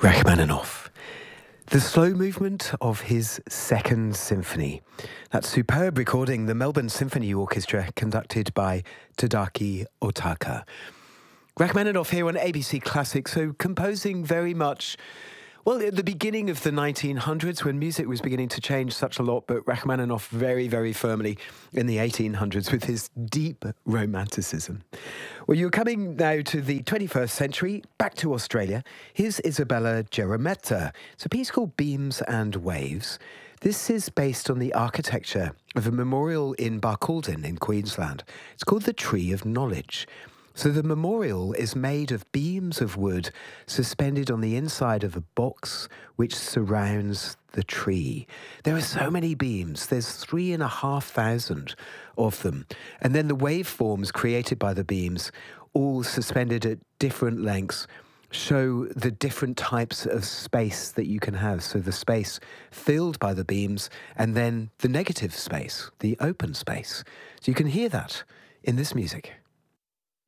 Rachmaninoff. The slow movement of his Second Symphony. That superb recording, the Melbourne Symphony Orchestra, conducted by Tadaaki Otaka. Rachmaninoff here on ABC Classic, so composing very much, well, at the beginning of the 1900s when music was beginning to change such a lot, but Rachmaninoff very, very firmly in the 1800s with his deep romanticism. Well, you're coming now to the 21st century, back to Australia. Here's Isabella Gerometta. It's a piece called Beams and Waves. This is based on the architecture of a memorial in Barcaldine in Queensland. It's called the Tree of Knowledge. So the memorial is made of beams of wood suspended on the inside of a box which surrounds the tree. There are so many beams. There's 3,500 of them. And then the waveforms created by the beams, all suspended at different lengths, show the different types of space that you can have. So the space filled by the beams and then the negative space, the open space. So you can hear that in this music.